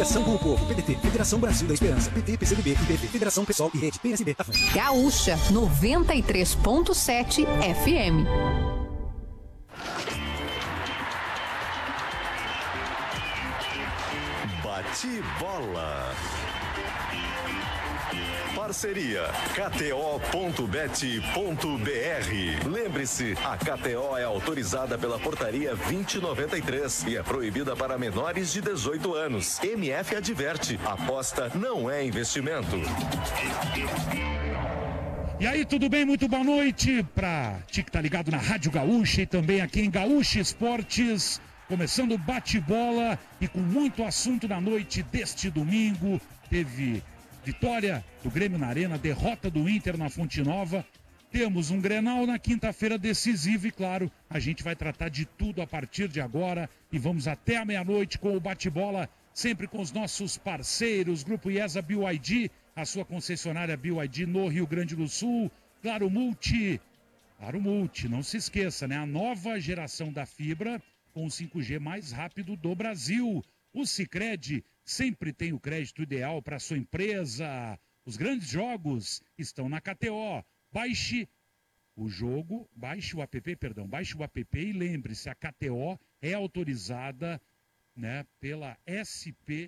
Coligação com o Povo, PDT, Federação Brasil da Esperança, PT, PCdoB, IPP, Federação Pessoal e Rede, PSB, à frente. Gaúcha 93.7 FM. Bate bola. Parceria KTO.bet.br. Lembre-se, a KTO é autorizada pela portaria 2093 e é proibida para menores de 18 anos. MF adverte, aposta não é investimento. E aí, tudo bem? Muito boa noite pra ti que tá ligado na Rádio Gaúcha e também aqui em Gaúcha Esportes. Começando o bate-bola e com muito assunto na noite deste domingo. Teve vitória do Grêmio na Arena, derrota do Inter na Fonte Nova. Temos um Grenal na quinta-feira decisivo e, claro, a gente vai tratar de tudo a partir de agora. E vamos até a meia-noite com o bate-bola, sempre com os nossos parceiros, Grupo IESA BYD, a sua concessionária BYD no Rio Grande do Sul. Claro Multi, não se esqueça, né? A nova geração da fibra com o 5G mais rápido do Brasil. O Sicredi sempre tem o crédito ideal para sua empresa. Os grandes jogos estão na KTO. Baixe o app e lembre-se, a KTO é autorizada, né, pela SP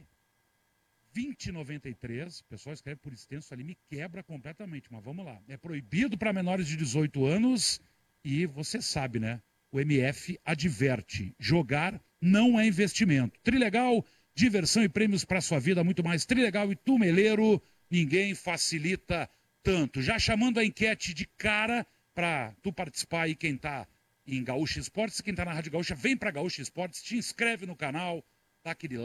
2093. O pessoal escreve por extenso ali, me quebra completamente, mas vamos lá. É proibido para menores de 18 anos e você sabe, né? O MF adverte, jogar não é investimento. Trilegal, diversão e prêmios para sua vida, muito mais. Trilegal e Tumeleiro, ninguém facilita tanto. Já chamando a enquete de cara para tu participar aí, quem tá em Gaúcha Esportes, quem tá na Rádio Gaúcha, vem para Gaúcha Esportes, te inscreve no canal, dá aquele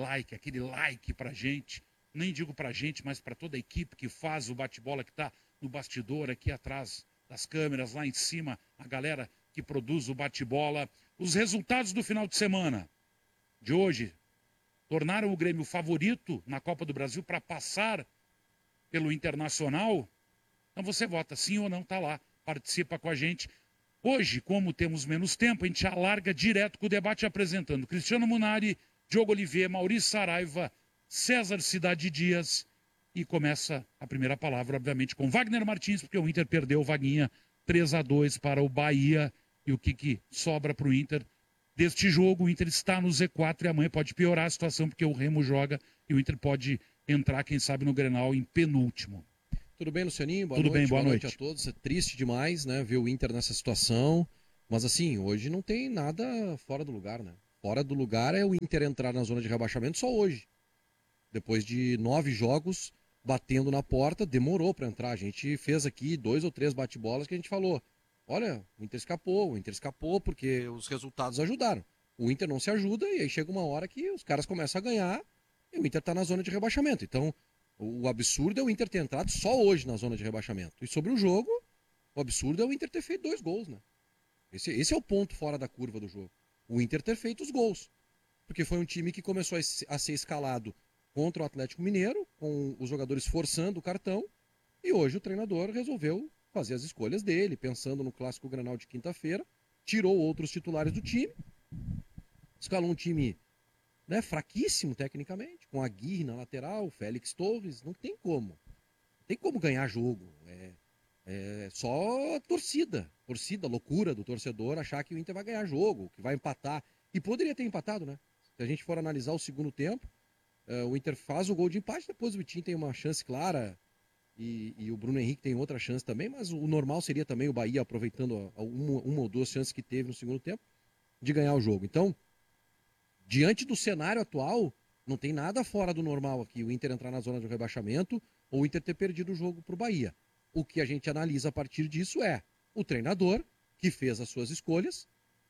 like pra gente. Nem digo pra gente, mas para toda a equipe que faz o bate-bola, que tá no bastidor aqui atrás das câmeras, lá em cima, a galera que produz o bate-bola. Os resultados do final de semana de hoje tornaram o Grêmio favorito na Copa do Brasil para passar pelo Internacional. Então você vota sim ou não, tá lá, participa com a gente. Hoje, como temos menos tempo, a gente alarga direto com o debate apresentando Cristiano Munari, Diogo Oliveira, Maurício Saraiva, César Cidade Dias. E começa a primeira palavra, obviamente, com Wagner Martins, porque o Inter perdeu, Vaguinha, 3-2 para o Bahia. E o que sobra para o Inter deste jogo? O Inter está no Z4 e amanhã pode piorar a situação, porque o Remo joga e o Inter pode entrar, quem sabe, no Grenal em penúltimo. Tudo bem, Lucianinho? Tudo bem, boa noite a todos. É triste demais, né, ver o Inter nessa situação. Mas assim, hoje não tem nada fora do lugar, né? Fora do lugar é o Inter entrar na zona de rebaixamento só hoje. Depois de 9 jogos batendo na porta, demorou para entrar. A gente fez aqui 2 ou 3 bate-bolas que a gente falou: olha, o Inter escapou porque os resultados ajudaram. O Inter não se ajuda e aí chega uma hora que os caras começam a ganhar e o Inter está na zona de rebaixamento. Então, o absurdo é o Inter ter entrado só hoje na zona de rebaixamento. E sobre o jogo, o absurdo é o Inter ter feito 2 gols, né? Esse é o ponto fora da curva do jogo. O Inter ter feito os gols. Porque foi um time que começou a ser escalado contra o Atlético Mineiro, com os jogadores forçando o cartão, e hoje o treinador resolveu fazer as escolhas dele, pensando no clássico Grenal de quinta-feira, tirou outros titulares do time, escalou um time, né, fraquíssimo tecnicamente, com a Aguirre na lateral, Félix Torres, não tem como. Não tem como ganhar jogo. É só torcida, loucura do torcedor achar que o Inter vai ganhar jogo, que vai empatar. E poderia ter empatado, né? Se a gente for analisar o segundo tempo, o Inter faz o gol de empate, depois o Vitinho tem uma chance clara e o Bruno Henrique tem outra chance também, mas o normal seria também o Bahia aproveitando uma ou 2 chances que teve no segundo tempo de ganhar o jogo. Então, diante do cenário atual, não tem nada fora do normal aqui, o Inter entrar na zona de rebaixamento ou o Inter ter perdido o jogo para o Bahia. O que a gente analisa a partir disso é o treinador que fez as suas escolhas,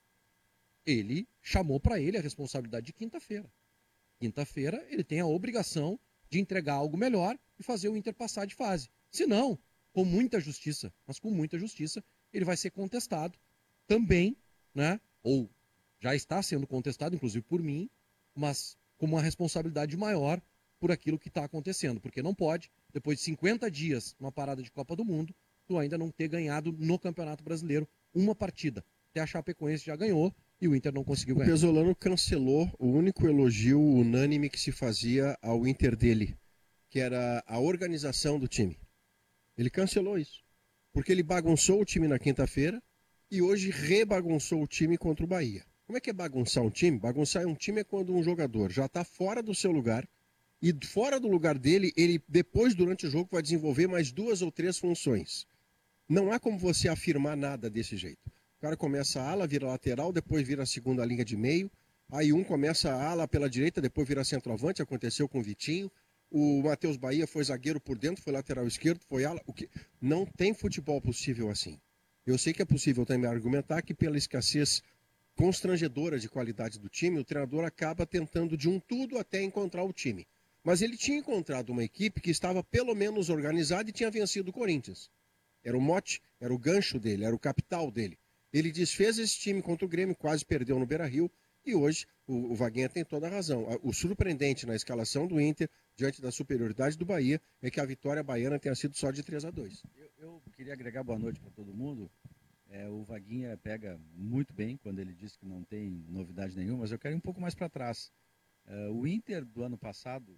ele chamou para ele a responsabilidade de quinta-feira. Quinta-feira ele tem a obrigação de entregar algo melhor e fazer o Inter passar de fase. Se não, com muita justiça, ele vai ser contestado também, né? Ou já está sendo contestado, inclusive por mim, mas com uma responsabilidade maior por aquilo que está acontecendo. Porque não pode, depois de 50 dias numa parada de Copa do Mundo, tu ainda não ter ganhado no Campeonato Brasileiro uma partida. Até a Chapecoense já ganhou, e o Inter não conseguiu O ganhar. Pesolano cancelou o único elogio unânime que se fazia ao Inter dele, que era a organização do time. Ele cancelou isso, porque ele bagunçou o time na quinta-feira e hoje rebagunçou o time contra o Bahia. Como é que é bagunçar um time? Bagunçar um time é quando um jogador já está fora do seu lugar e fora do lugar dele, ele depois, durante o jogo, vai desenvolver mais 2 ou 3 funções. Não há como você afirmar nada desse jeito. O cara começa a ala, vira lateral, depois vira a segunda linha de meio. Aí um começa a ala pela direita, depois vira centroavante, aconteceu com o Vitinho. O Matheus Bahia foi zagueiro por dentro, foi lateral esquerdo, foi ala. Não tem futebol possível assim. Eu sei que é possível também argumentar que pela escassez constrangedora de qualidade do time, o treinador acaba tentando de um tudo até encontrar o time. Mas ele tinha encontrado uma equipe que estava pelo menos organizada e tinha vencido o Corinthians. Era o mote, era o gancho dele, era o capital dele. Ele desfez esse time contra o Grêmio, quase perdeu no Beira-Rio, e hoje o Vaguinha tem toda a razão. O surpreendente na escalação do Inter, diante da superioridade do Bahia, é que a vitória baiana tenha sido só de 3-2. Eu queria agregar boa noite para todo mundo. O Vaguinha pega muito bem quando ele diz que não tem novidade nenhuma, mas eu quero ir um pouco mais para trás. O Inter do ano passado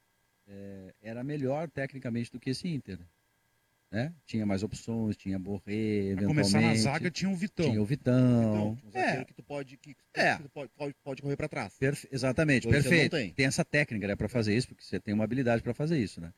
era melhor tecnicamente do que esse Inter. Né? Tinha mais opções, tinha Borré, Pra começar na zaga tinha o Vitão. Tinha o Vitão. Um zagueiro que tu pode correr para trás. Exatamente, Hoje perfeito. não tem. Tem essa técnica, né, para fazer isso, porque você tem uma habilidade para fazer isso, né?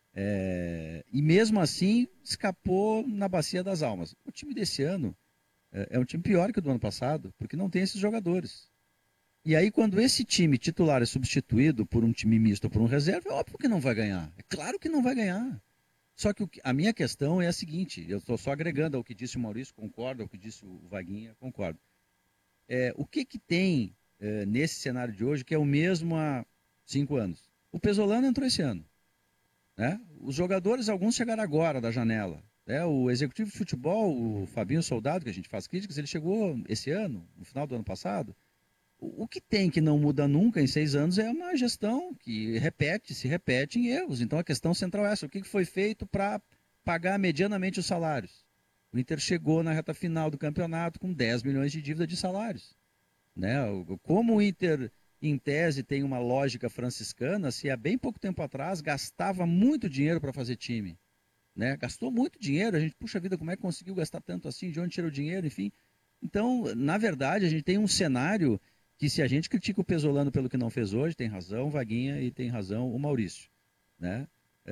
E mesmo assim, escapou na bacia das almas. O time desse ano é um time pior que o do ano passado, porque não tem esses jogadores. E aí, quando esse time titular é substituído por um time misto ou por um reserva, é óbvio que não vai ganhar. É claro que não vai ganhar. Só que a minha questão é a seguinte, eu estou só agregando ao que disse o Maurício, concordo, ao que disse o Vaguinha, concordo. O que tem nesse cenário de hoje que é o mesmo há 5 anos? O Pesolano entrou esse ano. Né? Os jogadores, alguns chegaram agora da janela. O executivo de futebol, o Fabinho Soldado, que a gente faz críticas, ele chegou esse ano, no final do ano passado. O que tem que não muda nunca em 6 anos é uma gestão que se repete em erros. Então a questão central é essa: o que foi feito para pagar medianamente os salários? O Inter chegou na reta final do campeonato com 10 milhões de dívida de salários. Né? Como o Inter, em tese, tem uma lógica franciscana, se há bem pouco tempo atrás gastava muito dinheiro para fazer time. Né? Gastou muito dinheiro, a gente, puxa vida, como é que conseguiu gastar tanto assim? De onde tirou o dinheiro? Enfim. Então, na verdade, a gente tem um cenário que, se a gente critica o Pesolano pelo que não fez hoje, tem razão o Vaguinha e tem razão o Maurício. Né?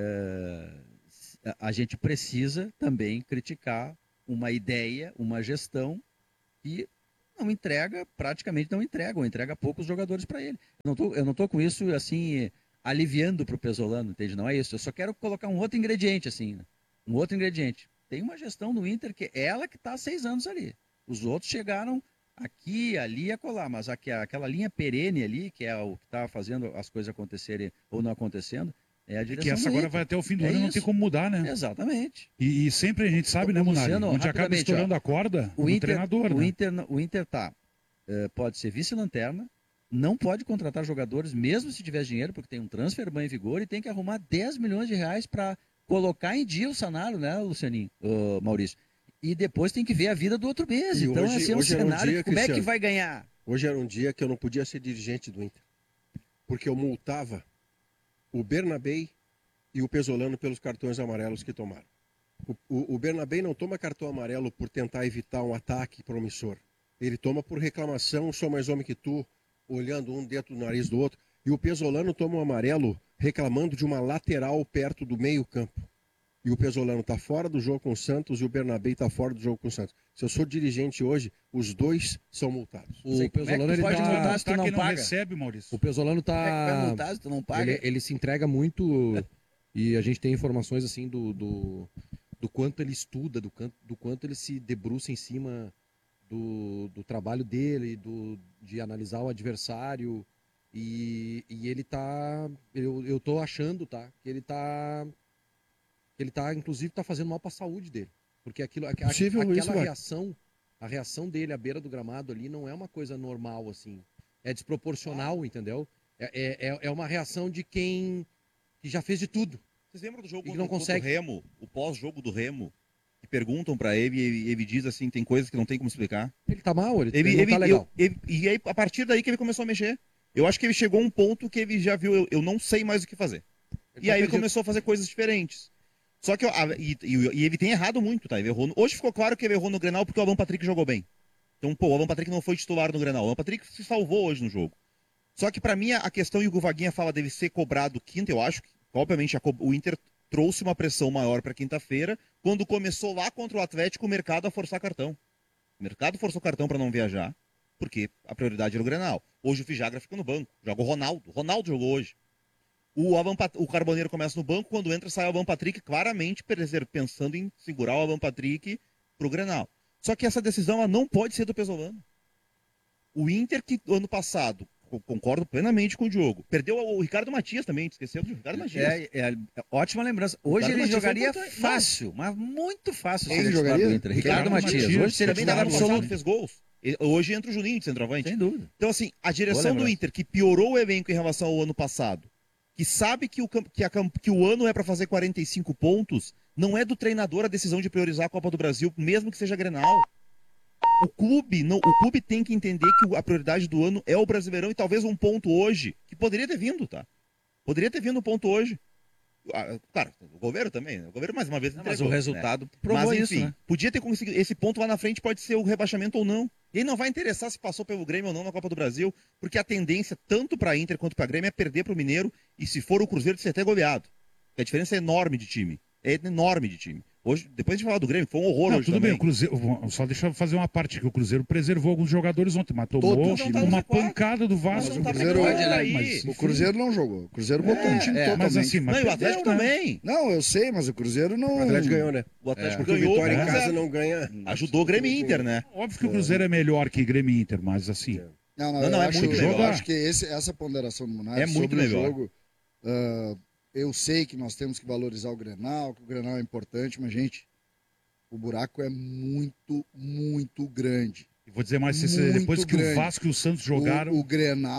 A gente precisa também criticar uma ideia, uma gestão que não entrega, praticamente não entrega, ou entrega poucos jogadores para ele. Eu não tô com isso assim aliviando para o Pesolano, entende? Não é isso. Eu só quero colocar um outro ingrediente, assim, né? Um outro ingrediente. Tem uma gestão no Inter que é ela que está há 6 anos ali. Os outros chegaram aqui, ali e acolá, mas aquela linha perene ali, que é o que está fazendo as coisas acontecerem ou não acontecendo, é a direção. Que essa do agora Inter. vai até o fim do ano e não tem como mudar, né? Exatamente. E sempre a gente sabe, né, Munari? Onde acaba estourando a corda, o treinador, né? O Inter pode ser vice-lanterna, não pode contratar jogadores, mesmo se tiver dinheiro, porque tem um transfer ban em vigor e tem que arrumar 10 milhões de reais para colocar em dia o salário, né, Lucianinho, Maurício? E depois tem que ver a vida do outro mês. Então, assim, é um cenário, como é que vai ganhar? Hoje era um dia que eu não podia ser dirigente do Inter, porque eu multava o Bernabé e o Pesolano pelos cartões amarelos que tomaram. O Bernabé não toma cartão amarelo por tentar evitar um ataque promissor. Ele toma por reclamação, sou mais homem que tu, olhando um dentro do nariz do outro. E o Pesolano toma um amarelo reclamando de uma lateral perto do meio campo. E o Pesolano está fora do jogo com o Santos e o Bernabé está fora do jogo com o Santos. Se eu sou dirigente hoje, os dois são multados. O Pesolano, ele pode multar se tu não que paga? recebe, Maurício. O Pesolano Como é que vai tá... multar se tu não paga? Ele se entrega muito e a gente tem informações assim do quanto ele estuda, do quanto ele se debruça em cima do trabalho dele, de analisar o adversário e ele tá... Eu tô achando, tá? Que ele tá, inclusive, tá fazendo mal para a saúde dele. Porque aquela reação, a reação dele à beira do gramado ali não é uma coisa normal, assim. É desproporcional, entendeu? É uma reação de quem que já fez de tudo. Vocês lembram do jogo E que contra não consegue. o Remo, o pós-jogo do Remo? Que perguntam pra ele e ele diz assim, tem coisas que não tem como explicar. Ele tá mal, ele não tá legal. E aí, a partir daí que ele começou a mexer. Eu acho que ele chegou a um ponto que ele já viu, eu não sei mais o que fazer. Ele E tá aí ele perdido. começou a fazer coisas diferentes. Só que, e ele tem errado muito, tá? Ele errou, hoje ficou claro que ele errou no Grenal porque o Alan Patrick jogou bem. Então, pô, o Alan Patrick não foi titular no Grenal. O Alan Patrick se salvou hoje no jogo. Só que pra mim, a questão, e o Vaguinha fala dele ser cobrado quinta, eu acho que, obviamente, o Inter trouxe uma pressão maior pra quinta-feira, quando começou lá contra o Atlético o mercado a forçar cartão. O mercado forçou cartão pra não viajar, porque a prioridade era o Grenal. Hoje o Fijagra fica no banco, joga o Ronaldo. O Ronaldo jogou hoje. O Carboneiro começa no banco, quando entra sai o Alan Patrick, claramente pensando em segurar o Alan Patrick pro Grenal. Só que essa decisão ela não pode ser do Pesolano. O Inter, que ano passado, concordo plenamente com o Diogo, perdeu o Ricardo Matias também, esqueceu do Ricardo Matias. Ótima lembrança. Hoje Ricardo ele Matias jogaria foi importante. fácil, mas muito fácil Ele ser titular jogaria? do Inter. Ricardo Ricardo Matias. Matias. Hoje seria Também titular no ano passado absoluto. fez gols. Hoje entra o Juninho de centroavante. Sem dúvida. Então, assim, a Boa direção do lembrança. Inter, que piorou o elenco em relação ao ano passado, que sabe que o ano é para fazer 45 pontos, não é do treinador a decisão de priorizar a Copa do Brasil, mesmo que seja Grenal. O clube tem que entender que a prioridade do ano é o Brasileirão e talvez um ponto hoje, que poderia ter vindo, tá? Poderia ter vindo um ponto hoje. Claro, o governo também. O governo mais uma vez Mas entregou, o né? resultado provou Mas, isso, enfim, né? podia ter conseguido. Esse ponto lá na frente pode ser o rebaixamento ou não. E aí não vai interessar se passou pelo Grêmio ou não na Copa do Brasil, porque a tendência, tanto para Inter quanto para Grêmio, é perder para o Mineiro e, se for o Cruzeiro, de ser até goleado. Porque a diferença é enorme de time. É enorme de time. Hoje, depois de falar do Grêmio, foi um horror Não, hoje tudo também. bem, o Cruzeiro. Só deixa eu fazer uma parte que o Cruzeiro preservou alguns jogadores ontem, mas tomou Todos. Não tá uma no G4. pancada do Vasco. Mas o tá Cruzeiro- brincando aí. Mas, O Cruzeiro não jogou. O Cruzeiro botou um time totalmente. mas assim, Não, e o Atlético perdeu, né? também. Não, eu sei, mas o Cruzeiro não. O Atlético ganhou, né? O Atlético Porque o ganhou, Vitória em mas casa não ganha. ajudou o Grêmio e Inter, né? Óbvio que o Cruzeiro é melhor que Grêmio e Inter, mas assim. Não, Não, eu é acho, muito eu melhor. acho que essa ponderação do Munari É muito sobre melhor. o jogo. Eu sei que nós temos que valorizar o Grenal, que o Grenal é importante, mas, gente, o buraco é muito, muito grande. E vou dizer mais, Muito depois que grande. o Vasco e o Santos jogaram. O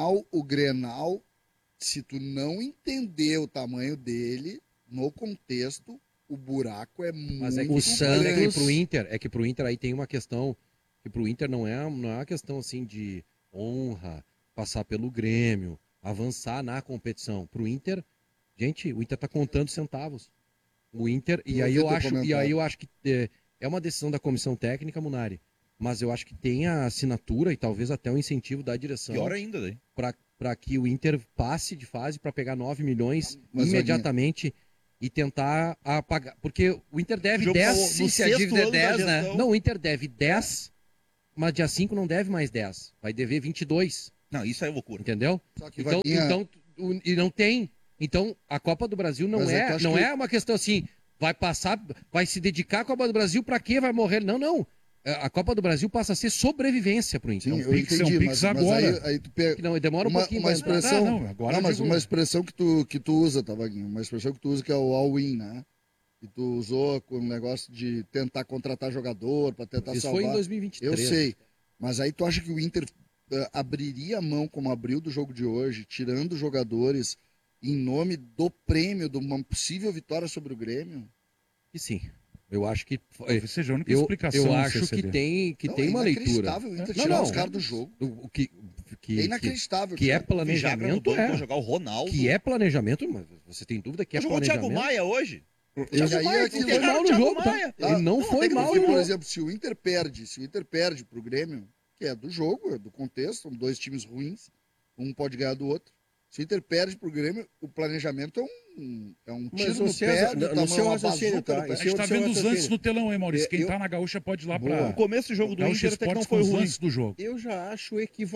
Grenal, se tu não entender o tamanho dele, no contexto, o buraco é muito Mas é que grande. o Santos é que pro Inter aí tem uma questão que pro Inter não é uma questão assim de honra, passar pelo Grêmio, avançar na competição. Pro Inter, gente, o Inter tá contando centavos. O Inter, e aí eu acho que é uma decisão da comissão técnica, Munari, mas eu acho que tem a assinatura e talvez até o incentivo da direção Pior ainda, daí. para que o Inter passe de fase para pegar 9 milhões Mas, imediatamente e tentar apagar. Porque o Inter deve Jogo 10. no Se a sexto dívida é ano da 10, né? gestão. Não, o Inter deve 10, mas dia 5 não deve mais 10. Vai dever 22, Não, isso aí é loucura. entendeu? Só que, Então, Vaguinha, e não tem. Então, a Copa do Brasil não Mas é que eu acho não que- é uma questão assim, vai passar, vai se dedicar à Copa do Brasil para quê? Vai morrer? Não, não. A Copa do Brasil passa a ser sobrevivência pro Inter. sim, É um eu Pix, entendi, é um Pix mas agora. aí tu pega... Que não, demora um pouquinho uma mais. expressão, não, agora eu mas digo- uma expressão que tu usa, tá, Vaguinho? Uma expressão que tu usa que é o all-in, né? E tu usou com o negócio de tentar contratar jogador para tentar Isso salvar. foi em 2023. Eu sei, mas aí tu acha que o Inter abriria a mão como abriu do jogo de hoje, tirando jogadores em nome do prêmio de uma possível vitória sobre o Grêmio? E sim. Eu acho que Talvez seja a única eu explicação. acho que CCD. tem Não, tem é uma leitura. inacreditável o Inter Não, tirar não. os caras do jogo. O que É inacreditável. que é tirar. planejamento Vou jogar o Ronaldo. que é planejamento, mas você tem dúvida que é Jogou o Thiago planejamento? Maia hoje. E aí é aquilo- Foi mal no Thiago jogo, tá? Maia. Ele não tem foi que- mal porque, no por jogo. exemplo, se o Inter perde pro Grêmio, que é do jogo, é do contexto, são dois times ruins, um pode ganhar do outro. Se o Inter perde pro Grêmio, o planejamento é um tiro Mas, no ô, César, pé, no do tamanho seu uma raciocínio, bazuca tá? no pé. A gente tá Esse é o vendo os raciocínio. lances no telão, hein, Maurício? Quem Eu- tá na gaúcha pode ir lá Boa. pra. No começo do jogo do Gaúcha Inter até que não Esportes foi com os ruim. lances do jogo. Eu já acho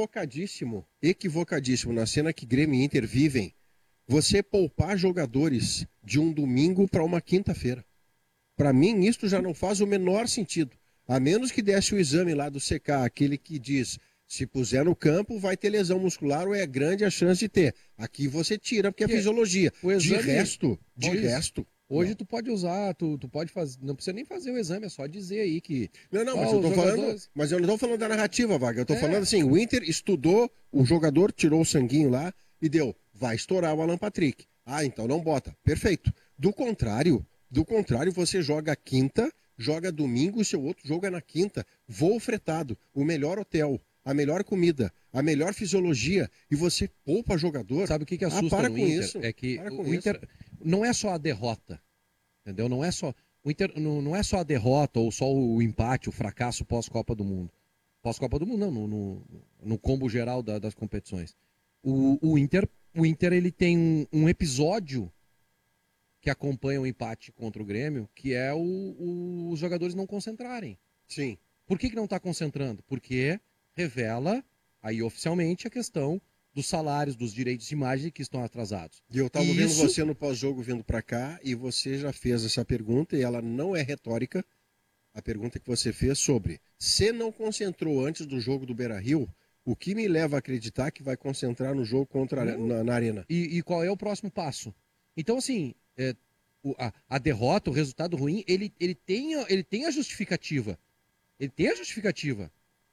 equivocadíssimo na cena que Grêmio e Inter vivem, você poupar jogadores de um domingo para uma quinta-feira. Para mim, isso já não faz o menor sentido. A menos que desse o exame lá do CK, aquele que diz, se puser no campo, vai ter lesão muscular ou é grande a chance de ter. Aqui você tira, porque é Porque fisiologia. o exame- De Maurício, resto... Hoje tu pode usar, tu pode fazer, não precisa nem fazer o exame, é só dizer aí que Não, mas Ó, eu tô os falando, jogadores- mas eu não tô falando da narrativa, Vaga. Eu tô É. falando assim, o Inter estudou, o jogador tirou o sanguinho lá e deu, vai estourar o Alan Patrick. Ah, então não bota. Perfeito. Do contrário, você joga a quinta, joga domingo e seu outro jogo é na quinta. Voo fretado, o melhor hotel, a melhor comida, a melhor fisiologia, e você poupa jogador. Sabe o que assusta para no com Inter? isso. É que Para com o Inter não é só a derrota, entendeu? Não é só o Inter, não é só a derrota ou só o empate, o fracasso pós-Copa do Mundo. Pós-Copa do Mundo, não, no combo geral das competições. O Inter ele tem um episódio que acompanha o empate contra o Grêmio, que é os jogadores não concentrarem. Sim. Por que não está concentrando? Porque revela, aí oficialmente, a questão dos salários, dos direitos de imagem que estão atrasados. E eu estava vendo você no pós-jogo vindo para cá, e você já fez essa pergunta, e ela não é retórica. A pergunta que você fez sobre se não concentrou antes do jogo do Beira-Rio, o que me leva a acreditar que vai concentrar no jogo contra na Arena? E qual é o próximo passo? Então, assim, a derrota, o resultado ruim, ele tem a justificativa. Ele tem a justificativa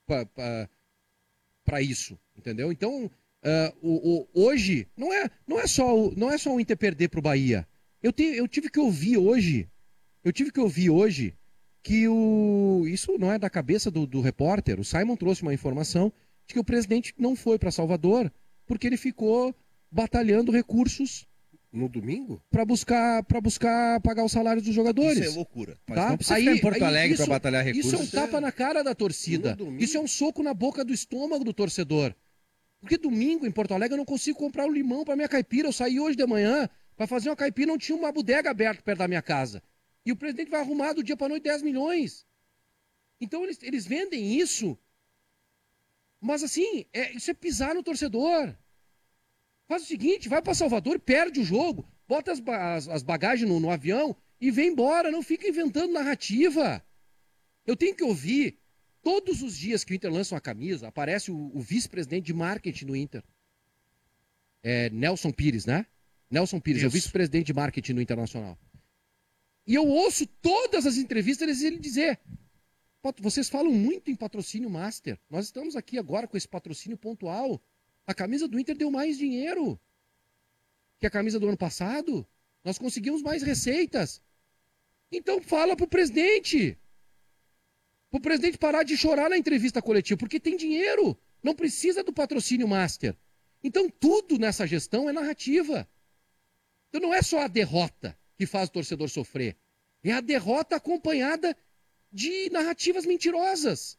para isso, entendeu? Então, hoje, não é só o Inter perder para o Bahia. Eu tive que ouvir hoje que isso não é da cabeça do repórter. O Simon trouxe uma informação de que o presidente não foi para Salvador porque ele ficou batalhando recursos no domingo para buscar pagar os salários dos jogadores. Isso é loucura. Mas não precisa ficar em Porto Alegre para batalhar recursos. Isso é um tapa na cara da torcida. Isso é um soco na boca do estômago do torcedor. Porque domingo em Porto Alegre eu não consigo comprar o limão para minha caipira. Eu saí hoje de manhã para fazer uma caipira, não tinha uma bodega aberta perto da minha casa. E o presidente vai arrumar do dia para noite 10 milhões. Então eles vendem isso. Mas assim, isso é pisar no torcedor. Faz o seguinte, vai para Salvador, perde o jogo, bota as bagagens no avião e vem embora. Não fica inventando narrativa. Eu tenho que ouvir, todos os dias que o Inter lança uma camisa, aparece o vice-presidente de marketing do Inter. É Nelson Pires, né? Nelson Pires, é o vice-presidente de marketing do Internacional. E eu ouço todas as entrevistas ele dizer: vocês falam muito em patrocínio master. Nós estamos aqui agora com esse patrocínio pontual. A camisa do Inter deu mais dinheiro que a camisa do ano passado. Nós conseguimos mais receitas. Então fala pro presidente. Pro presidente parar de chorar na entrevista coletiva, porque tem dinheiro. Não precisa do patrocínio master. Então tudo nessa gestão é narrativa. Então não é só a derrota que faz o torcedor sofrer. É a derrota acompanhada de narrativas mentirosas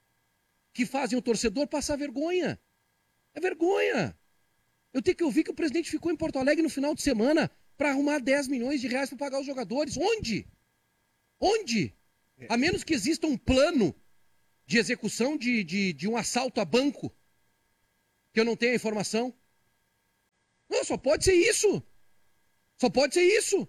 que fazem o torcedor passar vergonha. É vergonha. Eu tenho que ouvir que o presidente ficou em Porto Alegre no final de semana para arrumar 10 milhões de reais para pagar os jogadores. Onde? Onde? A menos que exista um plano de execução de um assalto a banco, que eu não tenha informação. Não, só pode ser isso. Só pode ser isso.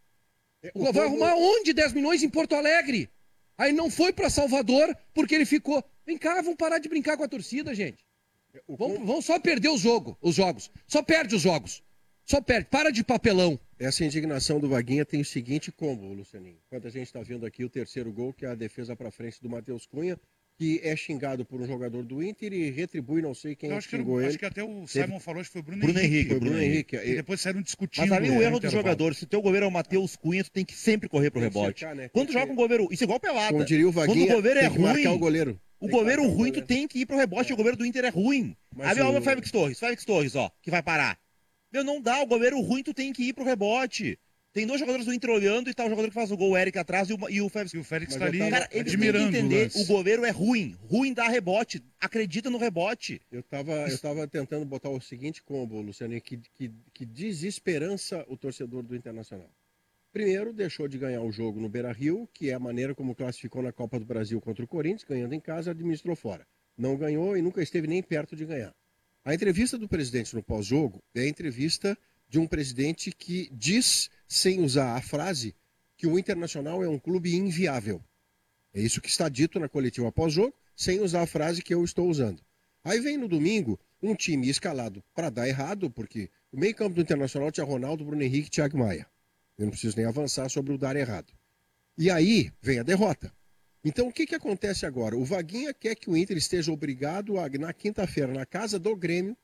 Vai arrumar onde 10 milhões em Porto Alegre? Aí não foi para Salvador porque ele ficou. Vem cá, vamos parar de brincar com a torcida, gente. Vamos só perder os jogos. Só perde os jogos. Só perde. Para de papelão. Essa indignação do Vaguinha tem o seguinte combo, Lucianinho. Enquanto a gente está vendo aqui o terceiro gol, que é a defesa para frente do Matheus Cunha, que é xingado por um jogador do Inter e retribui não sei quem xingou ele. Acho que até o Simon falou que foi o Bruno Henrique. Foi Bruno Henrique. E depois saíram discutindo. Mas ali o erro do jogador, se o teu goleiro é o Matheus Cunha, tu tem que sempre correr pro rebote. Cercar, né? Quando joga um goleiro, isso é igual pelada. Como diria o Vaguinha, quando o goleiro é tem que marcar ruim, o goleiro. O goleiro ruim, tu tem que ir pro rebote, o goleiro do Inter é ruim. Aí ó, o Félix Torres, ó, que vai parar. Meu, não dá, o goleiro ruim, tu tem que ir pro rebote. Tem dois jogadores do Inter olhando e tá o jogador que faz o gol, o Eric atrás e o Félix. E o Félix tá ali Cara, eles admirando têm que entender, o o goleiro é ruim. Ruim dá rebote. Acredita no rebote. Eu tava tentando botar o seguinte combo, Luciano, que desesperança o torcedor do Internacional. Primeiro, deixou de ganhar o jogo no Beira-Rio, que é a maneira como classificou na Copa do Brasil contra o Corinthians, ganhando em casa, administrou fora. Não ganhou e nunca esteve nem perto de ganhar. A entrevista do presidente no pós-jogo é a entrevista de um presidente que diz, sem usar a frase, que o Internacional é um clube inviável. É isso que está dito na coletiva pós-jogo, sem usar a frase que eu estou usando. Aí vem no domingo um time escalado para dar errado, porque o meio-campo do Internacional tinha Ronaldo, Bruno Henrique e Thiago Maia. Eu não preciso nem avançar sobre o dar errado. E aí vem a derrota. Então o que acontece agora? O Vaguinha quer que o Inter esteja obrigado a, na quinta-feira, na casa do Grêmio,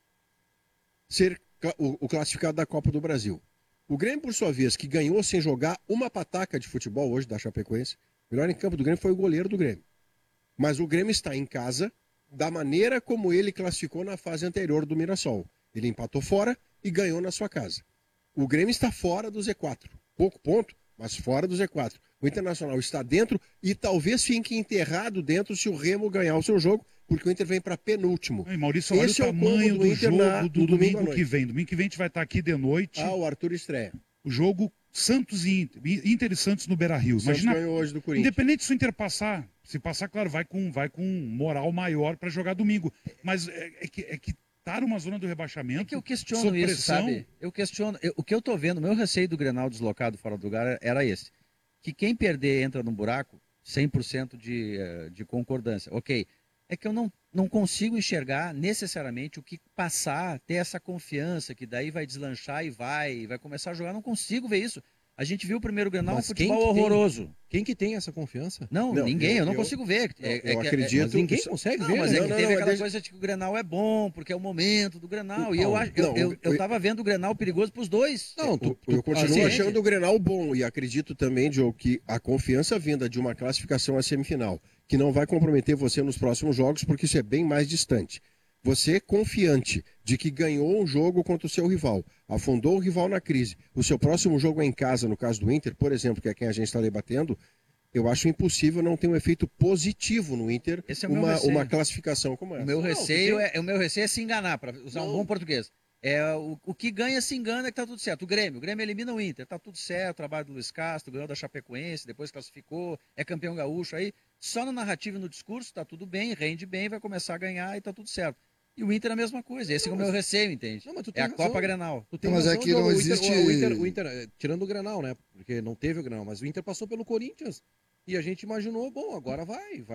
ser o classificado da Copa do Brasil. O Grêmio, por sua vez, que ganhou sem jogar uma pataca de futebol hoje da Chapecoense, O melhor em campo do Grêmio foi o goleiro do Grêmio. Mas o Grêmio está em casa da maneira como ele classificou na fase anterior do Mirassol. Ele empatou fora e ganhou na sua casa. O Grêmio está fora do Z4. Pouco ponto, mas fora do Z4. O Internacional está dentro e talvez fique enterrado dentro se o Remo ganhar o seu jogo, porque o Inter vem para penúltimo. E Maurício, olha Esse o é o tamanho combo do do Inter jogo do no domingo à domingo noite. que vem. Domingo que vem a gente vai estar aqui de noite. Ah, o Arthur estreia. O jogo Santos e Inter e Santos no Beira-Rio. O Santos Imagina, ganhou hoje do Corinthians. independente se o Inter passar, se passar, claro, vai com moral maior para jogar domingo. Mas é que tá numa zona do rebaixamento. É que eu questiono sob isso, pressão. sabe? Eu questiono. O que eu tô vendo, meu receio do Grenal deslocado fora do lugar era esse. Que quem perder entra num buraco, 100% de concordância. Ok. É que eu não consigo enxergar necessariamente o que passar, ter essa confiança, que daí vai deslanchar e vai começar a jogar. Não consigo ver isso. A gente viu o primeiro Grenal, um Mas futebol que tem? horroroso. Quem que tem essa confiança? Não, Não, ninguém, eu não eu- consigo ver. eu acredito- mas ninguém consegue não, ver, mas né? é Não, que não, teve não, aquela deixa- coisa de que o Grenal é bom, porque é o momento do Grenal. E Não, eu acho, não, eu tava vendo o Grenal perigoso pros dois. Não, Eu continuo assim, achando o Grenal bom e acredito também, Diogo, que a confiança vinda de uma classificação à semifinal, que não vai comprometer você nos próximos jogos, porque isso é bem mais distante. Você confiante de que ganhou um jogo contra o seu rival, afundou o rival na crise, o seu próximo jogo é em casa, no caso do Inter, por exemplo, que é quem a gente está debatendo, eu acho impossível não ter um efeito positivo no Inter, Esse é o meu receio. uma classificação como O essa. meu Não, receio porque- o meu receio é se enganar, para usar um Não. bom português. O que ganha se engana que tá tudo certo. O Grêmio elimina o Inter, tá tudo certo, trabalho do Luiz Castro, ganhou da Chapecoense, depois classificou, é campeão gaúcho aí. Só na narrativa e no discurso tá tudo bem, rende bem, vai começar a ganhar e tá tudo certo. E o Inter é a mesma coisa. Esse é o meu receio, entende? Não, mas tu É tem a razão. Copa Grenal. Tu tem Não, mas razão, é que Diogo, não o Inter- existe- o Inter, tirando o Grenal, né? Porque não teve o Grenal, mas o Inter passou pelo Corinthians. E a gente imaginou, bom, agora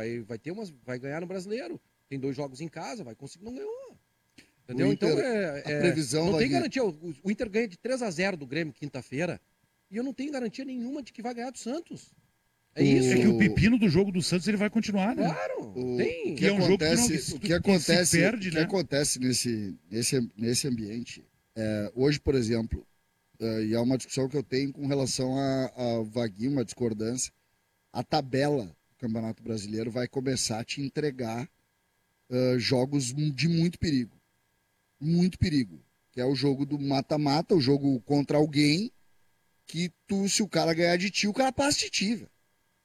vai ganhar no Brasileiro. Tem 2 jogos em casa, vai conseguir, não ganhou. Entendeu? O Inter, então a previsão não da tem Gui- garantia. O Inter ganha de 3-0 do Grêmio quinta-feira. E eu não tenho garantia nenhuma de que vai ganhar do Santos. É isso. É que o pepino do jogo do Santos ele vai continuar, né? Claro. O Tem. que é um jogo que acontece, não- o que que acontece, se perde, o que né? acontece nesse ambiente, hoje, por exemplo, e é uma discussão que eu tenho com relação a Vaguinho, uma discordância, a tabela do Campeonato Brasileiro vai começar a te entregar jogos de muito perigo. Muito perigo. Que é o jogo do mata-mata, o jogo contra alguém que se o cara ganhar de ti, o cara passa de ti, velho.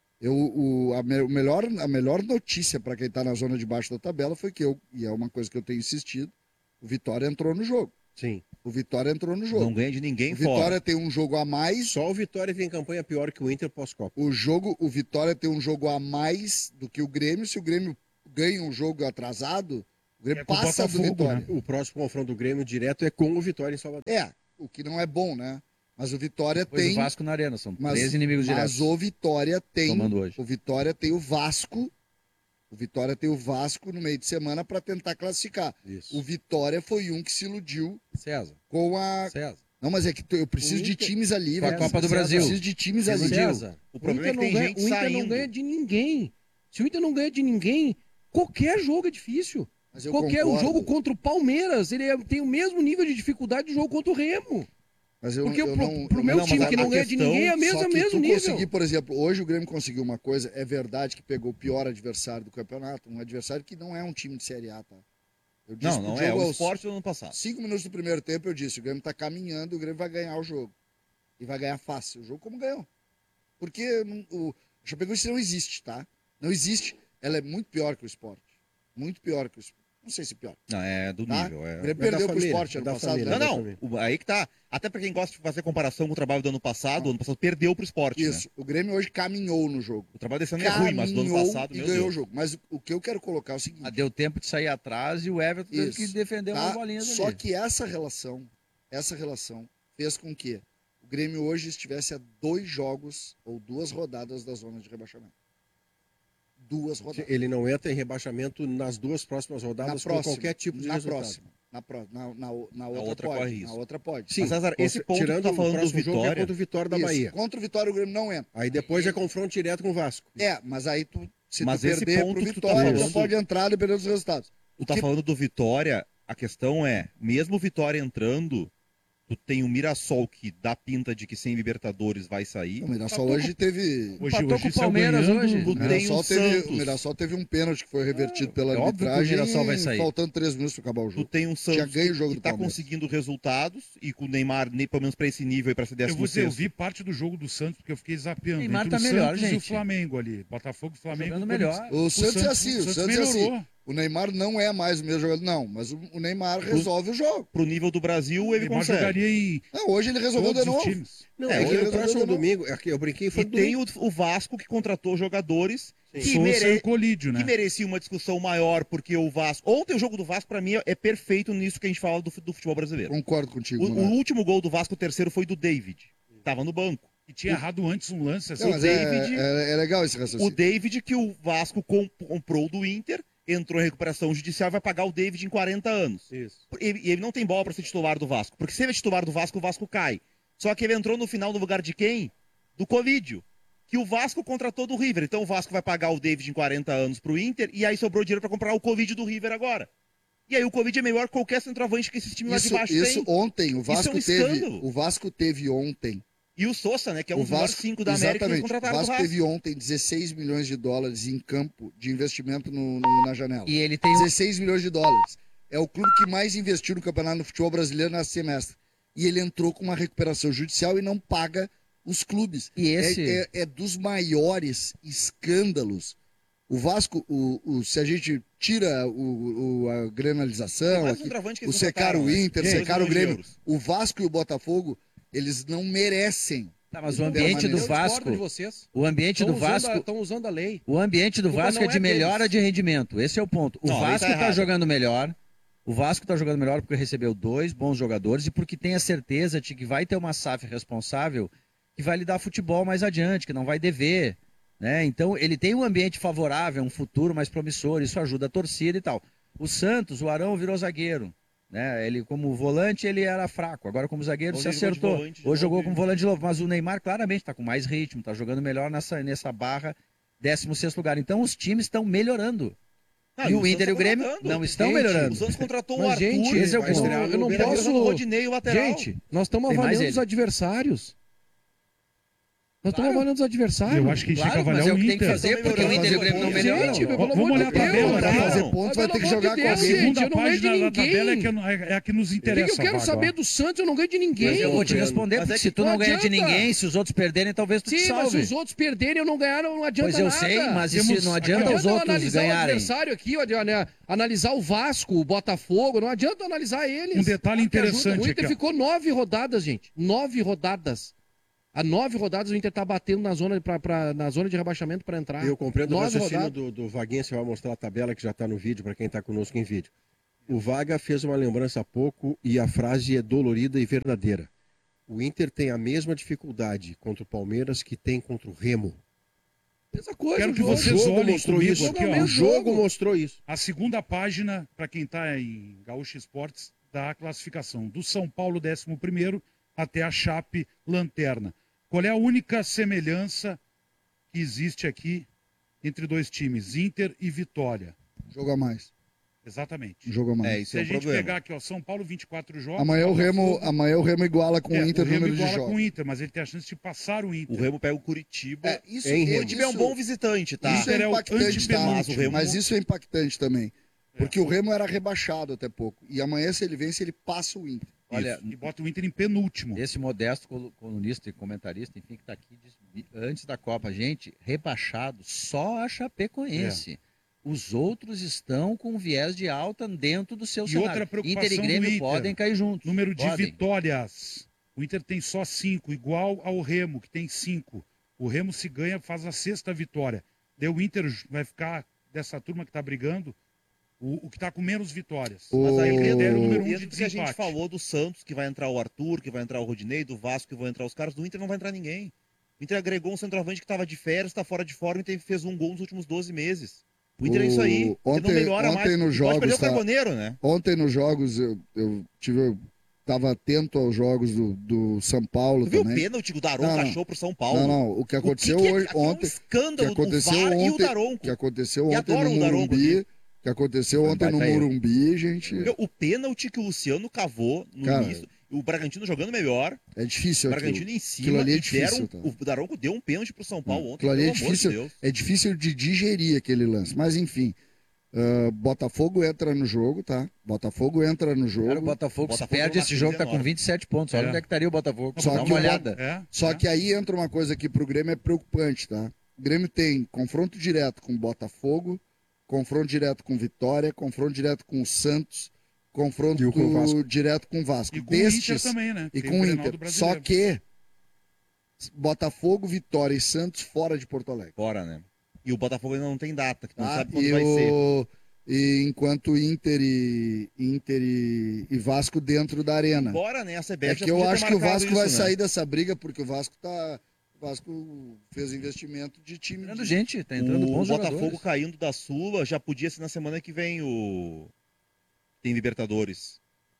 A melhor notícia para quem está na zona de baixo da tabela foi que e é uma coisa que eu tenho insistido, o Vitória entrou no jogo. Sim. O Vitória entrou no jogo. Não ganha de ninguém O fora. Vitória tem um jogo a mais. Só o Vitória tem campanha pior que o Inter pós-Copa. O Vitória tem um jogo a mais do que o Grêmio. Se o Grêmio ganha um jogo atrasado, o Grêmio com o passa do Botafogo, Vitória. né? O próximo confronto do Grêmio direto é com o Vitória em Salvador. O que não é bom, né? Mas o Vitória Depois tem. o Vasco na Arena, são Mas, 13 inimigos diretos. mas o Vitória tem. Tomando hoje. O Vitória tem o Vasco. O Vitória tem o Vasco no meio de semana para tentar classificar. Isso. O Vitória foi um que se iludiu César. com a. César. Não, mas é que eu preciso O de Inter- times ali, Com a velho. Copa do Eu Brasil. preciso de times ali. César. O problema é que tem não ganha, gente o Inter saindo. não ganha de ninguém. Se o Inter não ganha de ninguém, qualquer jogo é difícil. Mas eu Qualquer concordo. jogo contra o Palmeiras, tem o mesmo nível de dificuldade de jogo contra o Remo. Mas eu, Porque eu não, pro eu meu não- time mas que a não ganha de questão- ninguém é só que mesmo tu nível. conseguir, por exemplo, hoje o Grêmio conseguiu uma coisa, é verdade que pegou o pior adversário do campeonato, um adversário que não é um time de Série A, tá? Eu disse Não, pro não é. Diogo O aos esporte do ano passado. 5 minutos do primeiro tempo eu disse, o Grêmio tá caminhando, o Grêmio vai ganhar o jogo. E vai ganhar fácil o jogo como ganhou. Porque o Chapecoense não existe, tá? Não existe. Ela é muito pior que o esporte. Muito pior que o esporte. Não sei se pior. Não, é do Tá? nível. O É... Grêmio É da perdeu pro família, esporte é ano da passado. família. né? Não, Exatamente. aí que tá. Até pra quem gosta de fazer comparação com o trabalho do ano passado, o ano passado perdeu pro esporte, né? Isso. O Grêmio hoje caminhou no jogo. O trabalho desse ano é ruim, mas do ano Caminhou passado, e meu ganhou Deus. o jogo. Mas o que eu quero colocar é o seguinte. Ah, deu tempo de sair atrás e o Everton teve Isso. que defender umas Tá? bolinhas Só ali. que essa relação fez com que o Grêmio hoje estivesse a 2 jogos ou 2 rodadas da zona de rebaixamento. 2 rodadas. Ele não entra em rebaixamento nas 2 próximas rodadas com qualquer tipo de na resultado. próxima. Na outra, outra pode. corre Na risco. outra pode. Sim, Mas, César, esse ponto que tu tirando tá falando o do próximo jogo é Vitória, contra o Vitória da Isso. Bahia. Contra o Vitória o Grêmio não entra. Aí depois é confronto direto com o Vasco. Mas aí se Mas tu esse perder ponto pro que tu tá Vitória, tu falando- pode entrar dependendo dos resultados. tu tá falando do Vitória, a questão é, mesmo o Vitória entrando, Tu tem o Mirassol, que dá pinta de que sem Libertadores vai sair. O Mirassol hoje teve. Empatou com o saiu Palmeiras ganhando. hoje. Tu O tem o Mirassol, teve, Santos. o Mirassol teve um pênalti que foi revertido pela é óbvio que o arbitragem. Mirassol vai sair. Faltando 3 minutos para acabar o Tu jogo. tem um Tinha Santos ganho o jogo que do tá Palmeiras. conseguindo resultados e com o Neymar, pelo menos pra esse nível, pra ser Eu vou dizer, 16º. eu vi parte do jogo do Santos, porque eu fiquei zapeando. Neymar entre tá o melhor, Santos e o gente. Flamengo ali. Botafogo e Flamengo. Jogando Corinthians. melhor. O Santos é assim, o Santos é assim. melhorou. O Neymar não é mais o mesmo jogador. Não, mas o Neymar resolve o jogo. Pro nível do Brasil, O ele Neymar consegue. jogaria em Não, hoje ele resolveu todos de os novo. times. Não, É, é que ele o próximo resolveu de domingo, é que eu brinquei, foi E tem o Vasco que contratou jogadores que, Souza e o Colídio, né? que merecia uma discussão maior, porque o Vasco. Ontem o jogo do Vasco, pra mim, é perfeito nisso que a gente fala do futebol brasileiro. Concordo contigo, O Monato. último gol do Vasco, o terceiro, foi do David. Tava no banco. E tinha errado antes um lance assim. Não, mas David- é legal esse O raciocínio. David, que o Vasco comprou do Inter, entrou em recuperação judicial e vai pagar o David em 40 anos. Isso. E ele não tem bola pra ser titular do Vasco. Porque se ele é titular do Vasco cai. Só que ele entrou no final no lugar de quem? Do Covidio. Que o Vasco contratou do River. Então o Vasco vai pagar o David em 40 anos pro Inter e aí sobrou dinheiro pra comprar o Covidio do River agora. E aí o Covidio é melhor que qualquer centroavante que esses times lá de baixo Isso tem. ontem, o Vasco um teve. escândalo. O Vasco teve ontem. E o Sousa, né? Que é um O dos melhores Vasco, 5 da América que eles exatamente. O contrataram do Vasco Vasco. teve ontem 16 milhões de dólares em campo de investimento na janela. E ele tem 16 milhões de dólares. É o clube que mais investiu no campeonato no futebol brasileiro nesse semestre. E ele entrou com uma recuperação judicial e não paga os clubes. E esse- É dos maiores escândalos. O Vasco, se a gente tira a granalização, Mais aqui, centroavante que o eles secar o contrataram, né? Inter, 2 secar o milhões de Grêmio, euros. o Vasco e o Botafogo, eles não merecem. Tá, mas o ambiente do Eu Vasco, de vocês. o ambiente do Vasco, Estão usando a lei. o ambiente do Culpa Vasco não é de é melhora deles. de rendimento. Esse é o ponto. O Não, aí Vasco tá tá errado. jogando melhor. O Vasco tá jogando melhor porque recebeu 2 bons jogadores e porque tem a certeza de que vai ter uma SAF responsável que vai lhe dar futebol mais adiante, que não vai dever, né? Então ele tem um ambiente favorável, um futuro mais promissor, isso ajuda a torcida e tal. O Santos, o Arão virou zagueiro, né? Ele como volante ele era fraco, agora como zagueiro Hoje se ele jogou de acertou. volante de Hoje jogou novo, como volante de novo, mas o Neymar claramente tá com mais ritmo, tá jogando melhor nessa barra 16º lugar. Então os times estão melhorando. Ah, E o Santos Inter e o tá Grêmio contratando. não estão Gente, melhorando. O Santos contratou o Mas, Arthur. gente, esse é o vai ponto. estrear no eu não Beira-Rio. posso... o Rodinei, o lateral. Gente, nós estamos Tem mais avaliando ele. os adversários. Nós estamos Claro. avaliando os adversários. Eu acho que a gente tem que Claro, mas avaliar é o o que tem que Inter. fazer, porque o Inter e o Grêmio não melhoram. Gente, pelo Vamos amor olhar a de Deus. tabela, Para tá? fazer pontos vai ter que jogar com Deus, A alguém. gente, segunda eu não ganho de página da ninguém. tabela é a que nos O que interessa. que eu quero Vaga, saber ó. do Santos? Eu não ganho de ninguém. Mas eu vou te responder, Mas porque é se que tu não não ganha de adianta. ninguém, se os outros perderem, talvez tu te Sim, mas se salve. os outros perderem, eu não ganhar, não adianta Pois eu nada. sei, mas e se Temos- não adianta aqui, ó, os outros analisar o ganharem? adversário aqui, ó, analisar o Vasco, o Botafogo, não adianta analisar eles. Um detalhe Claro que ajuda. interessante O Inter aqui, ó. ficou 9 rodadas, gente. 9 rodadas. Há 9 rodadas o Inter tá batendo na zona, na zona de rebaixamento para entrar. Eu compreendo o 9 raciocínio rodadas. do Vaguinha, você vai mostrar a tabela que já está no vídeo para quem está conosco em vídeo. O Vaga fez uma lembrança há pouco e a frase é dolorida e verdadeira. O Inter tem a mesma dificuldade contra o Palmeiras que tem contra o Remo. Mesma coisa, Quero o que jogo. vocês O jogo olhem mostrou comigo isso. aqui, é o ó. mesmo O jogo jogo. mostrou isso. A segunda página, para quem está em Gaúcho Esportes, da classificação. Do São Paulo, 11º, até a Chape, lanterna. Qual é a única semelhança que existe aqui entre dois times, Inter e Vitória? Jogo a mais. Exatamente. Jogo a mais. É, isso Se é a um gente problema. pegar aqui, ó, São Paulo, 24 jogos. Amanhã o Botafogo- Remo iguala com o Inter o Remo número de iguala jogos. com o Inter, mas ele tem a chance de passar o Inter. O Remo pega o Curitiba. Isso, Em Remo. O time é um bom visitante, tá? Isso é Inter é o impactante, tá? antepenúltimo. Mas o Remo- Mas isso é impactante também. Porque o Remo era rebaixado até pouco. E amanhã, se ele vence, ele passa o Inter. Olha, E bota o Inter em penúltimo. esse modesto colunista e comentarista, enfim, que está aqui antes da Copa, gente, rebaixado só a Chapecoense. Os outros estão com viés de alta dentro do seu E cenário. outra preocupação Inter e do Grêmio Inter, podem cair juntos. Número de Podem. vitórias. O Inter tem só 5, igual ao Remo, que tem 5. O Remo, se ganha, faz a sexta vitória. Daí o Inter vai ficar, dessa turma que está brigando, o que está com menos vitórias. Mas aí ele lidera o número 1 Dentro de do que a gente desempate. falou do Santos, que vai entrar o Arthur, que vai entrar o Rodinei, do Vasco, que vão entrar os caras, do Inter não vai entrar ninguém. O Inter agregou um centroavante que estava de férias, está fora de forma e fez um gol nos últimos 12 meses. O Inter é isso aí. O Inter não melhora ontem mais. nos E pode perder jogos, o tá? Carboneiro, né? Ontem nos jogos eu estava atento aos jogos do São Paulo Tu viu o também. pênalti que o Daronco Não, não. achou pro São Paulo? Não. O que aconteceu que hoje, aquilo é um ontem, escândalo que aconteceu do VAR e o ontem- Daronco. que aconteceu E ontem adoram no o Daronco Morumbi, que aconteceu ontem no baita erro. Morumbi, gente. Meu, o pênalti que o Luciano cavou no Cara, início. O Bragantino jogando melhor. É difícil O aquilo. Bragantino em Aquilo cima. ali é e deram- difícil, tá? O Daronco deu um pênalti pro São Paulo ontem. Aquilo ali é pelo amor de difícil, Deus. é difícil de digerir aquele lance. Mas enfim, Botafogo entra no jogo, tá? Botafogo entra no jogo. Cara, o Botafogo, se Botafogo perde numa esse jogo, tá crise com 27 pontos. Olha É. onde é que estaria o Botafogo. Só Dá que uma o olhada. Só que aí entra uma coisa que pro Grêmio é preocupante, tá? O Grêmio tem confronto direto com o Botafogo, confronto direto com Vitória, confronto direto com o Santos, confronto E com o Vasco. direto com o Vasco. E com o Inter Destes, também, né? e Tem com o Grenal Inter. do Brasileiro. Só que Botafogo, Vitória e Santos fora de Porto Alegre. Fora, né? E o Botafogo ainda não tem data, que não Tá? sabe quando vai ser. E enquanto Inter e Vasco dentro da arena. Embora, né, a CBF É já que eu podia ter acho que o marcado Vasco vai isso, né? sair dessa briga porque o Vasco fez investimento de time. Entrando gente, tá entrando O bons Botafogo jogadores. caindo da Sula já podia ser na semana que vem tem Libertadores.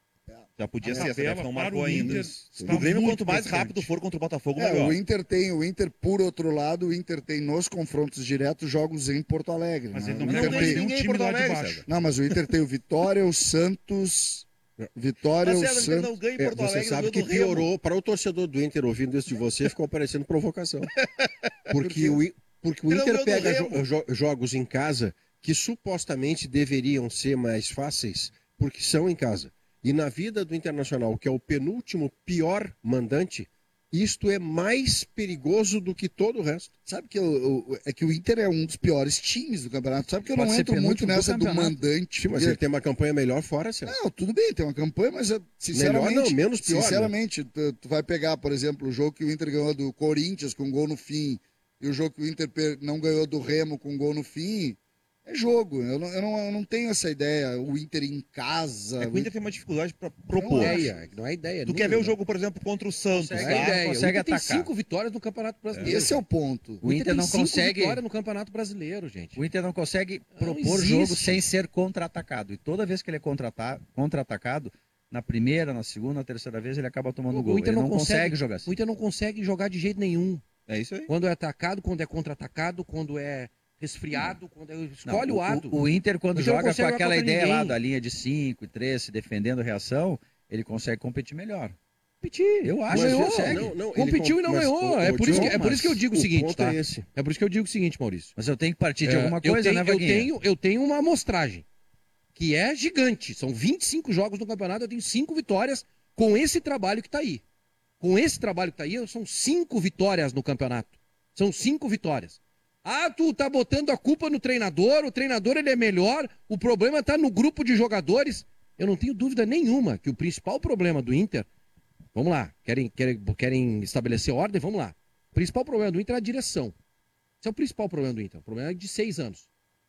Já podia A ser, a tabela CBF não para marcou o ainda. Inter está O Grêmio, muito quanto mais preocupante. rápido for contra o Botafogo, É, melhor. o Inter, por outro lado, o Inter tem nos confrontos diretos jogos em Porto Alegre. Mas né? ele não O Mas pega Inter não mais tem tem- nenhum ninguém em time Porto lá de Alegre, baixo. César. Não, mas o Inter tem o Vitória, o Santos. Vitória, Mas o César, o Inter Santos. não ganha em Porto Você Alegre, sabe ganhou que do Remo. piorou para o torcedor do Inter ouvindo isso de você, ficou parecendo provocação. Porque porque o Ele não Inter ganhou do pega Remo. jogos em casa que supostamente deveriam ser mais fáceis, porque são em casa. E na vida do Internacional, que é o penúltimo pior mandante, isto é mais perigoso do que todo o resto. Sabe que é que o Inter é um dos piores times do campeonato. Sabe que eu Pode não ser entro muito penúltimo do nessa do campeonato. mandante. Sim, mas porque- ele tem uma campanha melhor fora, Celso. Não, tudo bem, tem uma campanha, mas sinceramente. Melhor não, menos pior, né? Sinceramente, tu vai pegar, por exemplo, o jogo que o Inter ganhou do Corinthians com um gol no fim, e o jogo que o Inter não ganhou do Remo com um gol no fim. É jogo. Eu não tenho essa ideia. O Inter em casa. É que o Inter tem uma dificuldade pra Não propor. é. Não é ideia. Tu quer ver o jogo, por exemplo, contra o Santos, Consegue, tá? ideia. consegue o Inter tem atacar. 5 vitórias no Campeonato Brasileiro. Esse é o ponto. O Inter tem não 5 consegue. vitórias no Campeonato Brasileiro, gente. O Inter não consegue propor existe. jogo sem ser contra-atacado. E toda vez que ele é contra-atacado, na primeira, na segunda, na terceira vez, ele acaba tomando O gol. Inter Ele não não consegue jogar O assim. Inter não consegue jogar de jeito nenhum. É isso aí. Quando é atacado, quando é contra-atacado, quando é resfriado, quando é... escolhe Não, o lado. O Inter, quando O Inter não joga com consegue jogar aquela contra ideia lá ninguém. da linha de 5 e 3, se defendendo a reação, ele consegue competir melhor. Competir. Eu Não acho, ganhou. consegue. Competiu e não ganhou. É por isso que eu digo o seguinte, ponto tá? é esse. É por isso que eu digo o seguinte, Maurício. Mas eu tenho que partir de alguma eu coisa, tenho, né, Vaguinha? eu tenho uma amostragem que é gigante. São 25 jogos no campeonato, eu tenho 5 vitórias com esse trabalho que tá aí. Com esse trabalho que tá aí, são 5 vitórias no campeonato. São 5 vitórias. Ah, tu tá botando a culpa no treinador, o treinador ele é melhor, o problema tá no grupo de jogadores. Eu não tenho dúvida nenhuma que o principal problema do Inter, vamos lá, querem estabelecer ordem, vamos lá. O principal problema do Inter é a direção. Esse é o principal problema do Inter. O problema é de 6 anos.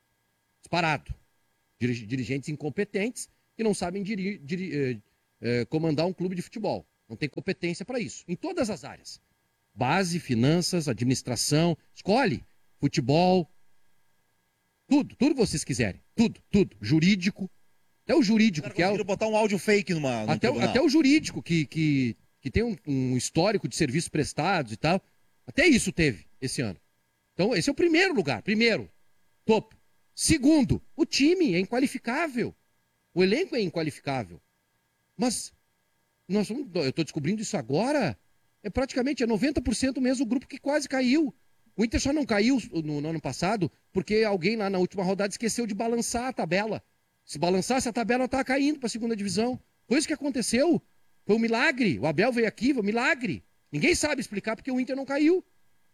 Disparado. Dirigentes incompetentes que não sabem comandar um clube de futebol. Não tem competência para isso. Em todas as áreas. Base, finanças, administração. Escolhe. Futebol. Tudo que vocês quiserem. Tudo. Jurídico. Até o jurídico, Cara, que é o... conseguiram botar um áudio fake no tribunal. Até o jurídico, que tem um histórico de serviços prestados e tal. Até isso teve esse ano. Então, esse é o primeiro lugar. Primeiro, topo. Segundo, o time é inqualificável. O elenco é inqualificável. Mas eu estou descobrindo isso agora. É praticamente 90% mesmo o grupo que quase caiu. O Inter só não caiu no ano passado porque alguém lá na última rodada esqueceu de balançar a tabela. Se balançasse a tabela, estava caindo para a segunda divisão. Foi isso que aconteceu. Foi um milagre. O Abel veio aqui, foi um milagre. Ninguém sabe explicar porque o Inter não caiu.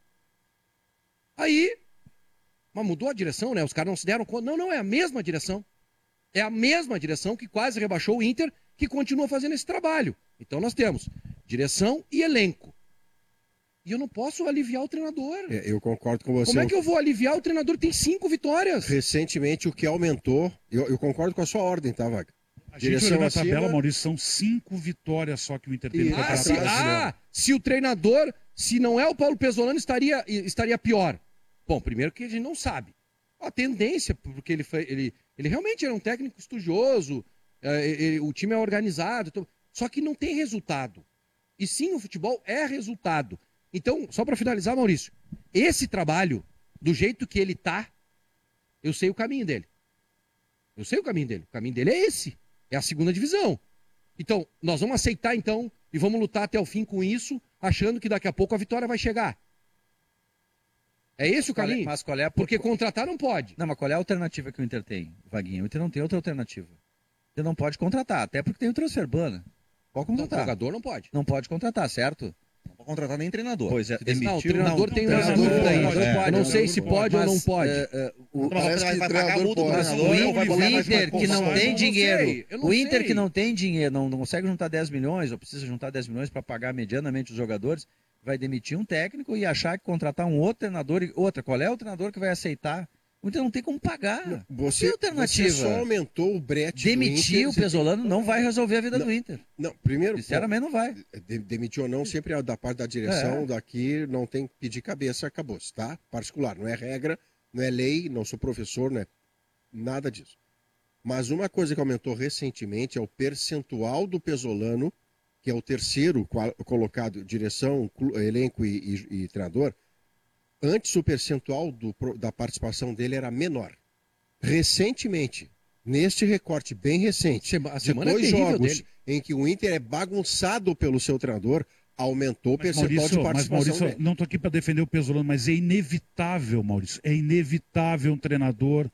Aí, mas mudou a direção, né? Os caras não se deram conta. Não, é a mesma direção. É a mesma direção que quase rebaixou o Inter, que continua fazendo esse trabalho. Então nós temos direção e elenco. E eu não posso aliviar o treinador. Eu concordo com você. Como é que eu vou aliviar o treinador que tem 5 vitórias? Recentemente, o que aumentou, eu concordo com a sua ordem, tá, Vaga? A gente olhando a tabela, Maurício, são 5 vitórias só que o Inter tem no Campeonato Brasileiro. Se o treinador, se não é o Paulo Pesolano, estaria pior. Bom, primeiro que a gente não sabe. A tendência, porque ele realmente era um técnico estudioso, o time é organizado, só que não tem resultado. E sim, o futebol é resultado. Então, só para finalizar, Maurício, esse trabalho, do jeito que ele tá, eu sei o caminho dele. O caminho dele é esse. É a segunda divisão. Então, nós vamos aceitar, então, e vamos lutar até o fim com isso, achando que daqui a pouco a vitória vai chegar. É esse o caminho? Mas qual é a... Porque contratar não pode. Não, mas qual é a alternativa que o Inter tem, Vaguinho? O Inter não tem outra alternativa. O Inter não pode contratar, até porque tem o transfer ban, né? Pode contratar. O jogador não pode. Não pode contratar, certo? Não pode contratar nem treinador. Pois é, Não, o treinador tem treinador essa dúvida aí. pode, Eu não sei se pode ou não pode. Parece que vai pagar a multa do pode. treinador, O ou vai botar mais Inter que não tem dinheiro, eu não o Inter sei. que não tem dinheiro, não consegue juntar 10 milhões, ou precisa juntar 10 milhões para pagar medianamente os jogadores, vai demitir um técnico e achar que contratar um outro treinador. E outra, qual é o treinador que vai aceitar? O Inter não tem como pagar. Você, Não tem alternativa. você só aumentou o brete do Demitir Inter, o Pesolano não vai resolver a vida Não. do Inter. Não, primeiro, Sinceramente, não vai. demitir ou não, sempre é da parte da direção, daqui não tem que pedir cabeça, acabou-se, tá? Particular, não é regra, não é lei, não sou professor, não é nada disso. Mas uma coisa que aumentou recentemente é o percentual do Pesolano, que é o terceiro colocado, direção, elenco e treinador. Antes o percentual da participação dele era menor. Recentemente, neste recorte bem recente, A de semana é 2 terrível jogos dele. em que o Inter é bagunçado pelo seu treinador, aumentou o percentual de Mas, participação Maurício, dele. não estou aqui para defender o Pesolano, mas é inevitável, Maurício, é inevitável um treinador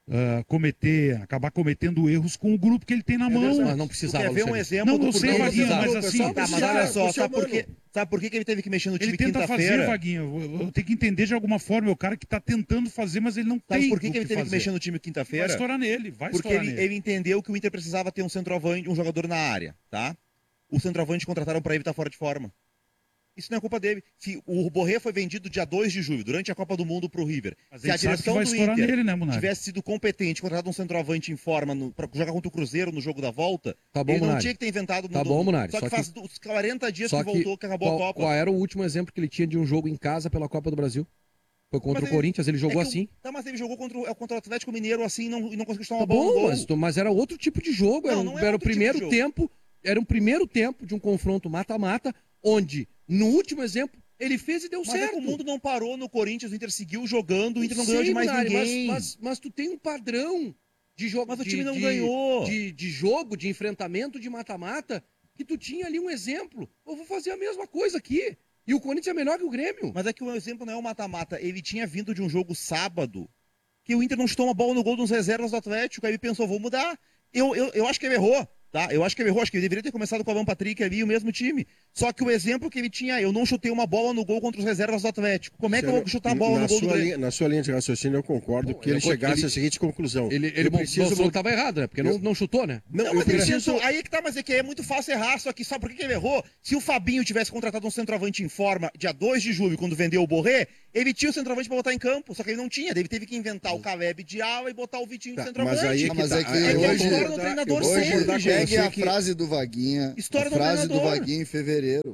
acabar cometendo erros com o grupo que ele tem na mão. Mas não precisava. Quer ver um Luciano. exemplo Não, do não sei, porquê Vaguinho, ele mas precisava? assim... Tá, mas olha só, você é sabe por que ele teve que mexer no time Ele tenta fazer, quinta-feira? Vaguinho. Eu tenho que entender de alguma forma. É o cara que está tentando fazer, mas ele não Sabe tem por que o ele teve que fazer. mexer no time Vai quinta-feira? estourar nele, vai Porque estourar nele. ele entendeu que o Inter precisava ter um centroavante, um jogador na área, tá? O centroavante contrataram para ele estar fora de forma. Isso não é culpa dele. Se o Borré foi vendido dia 2 de julho, durante a Copa do Mundo pro River. Mas Se a gente sabe que direção vai do estourar Inter nele, né, Munari? tivesse sido competente, contratado um centroavante em forma para jogar contra o Cruzeiro no jogo da volta, Tá bom, ele não Munari. tinha que ter inventado... Tá bom, Munari. Só que faz os 40 dias que voltou, que acabou a Copa. Qual era o último exemplo que ele tinha de um jogo em casa pela Copa do Brasil? Foi contra Mas o Corinthians, ele jogou É que assim. Tá, mas ele jogou contra o Atlético Mineiro assim e não conseguiu chutar uma Tá bola no bom, gol. mas era outro tipo de jogo. Não, Era, não é era o outro tipo primeiro de jogo. tempo. Era um primeiro tempo de um confronto mata-mata, onde, no último exemplo, ele fez e deu Mas é certo. que o mundo não parou no Corinthians, o Inter seguiu jogando, o Inter não ganhou Sim, de mais Munari, ninguém. Mas tu tem um padrão de jogo. Mas o time não ganhou. De jogo, de enfrentamento, de mata-mata, que tu tinha ali um exemplo. Eu vou fazer a mesma coisa aqui. E o Corinthians é melhor que o Grêmio. Mas é que o exemplo não é o mata-mata. Ele tinha vindo de um jogo sábado que o Inter não chutou uma bola no gol dos reservas do Atlético. Aí ele pensou, vou mudar. Eu acho que ele errou. Tá? Eu acho que ele errou, acho que ele deveria ter começado com o Alan Patrick ali, o mesmo time. Só que o exemplo que ele tinha, eu não chutei uma bola no gol contra os reservas do Atlético. Como é que eu vou chutar a bola no gol do Grêmio? Na sua linha de raciocínio, eu concordo que ele chegasse à seguinte conclusão. Ele Eu preciso mostrou que estava errado, né? Porque não chutou, né? Não, eu mas preciso... aí é que tá, mas é que é muito fácil errar, só que sabe por que ele errou? Se o Fabinho tivesse contratado um centroavante em forma dia 2 de julho, quando vendeu o Borré, ele tinha o centroavante pra botar em campo, só que ele não tinha, ele teve que inventar o Caleb de ala e botar o Vitinho de centroavante. Mas aí Mas é que É que a hoje- história do treinador Hoje, sempre, gente. pegue a frase do Vaguinha. História a do frase do treinador. Vaguinha em fevereiro.